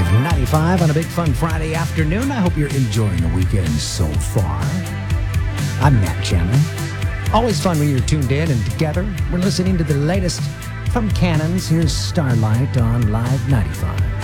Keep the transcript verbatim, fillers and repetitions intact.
Live ninety-five on a big fun Friday afternoon. I hope you're enjoying the weekend so far. I'm Matt Chandler. Always fun when you're tuned in and together. We're listening to the latest from Cannons. Here's Starlight on Live ninety-five.